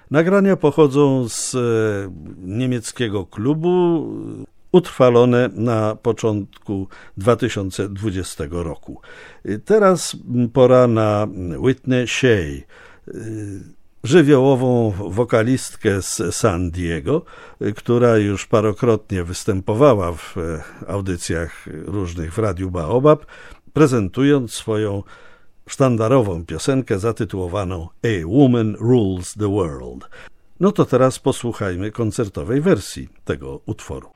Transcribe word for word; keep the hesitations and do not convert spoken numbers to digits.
Nagrania pochodzą z e, niemieckiego klubu, utrwalone na początku dwa tysiące dwudziestego roku. Teraz pora na Whitney Shea, żywiołową wokalistkę z San Diego, która już parokrotnie występowała w audycjach różnych w Radiu Baobab, prezentując swoją sztandarową piosenkę zatytułowaną A Woman Rules the World. No to teraz posłuchajmy koncertowej wersji tego utworu.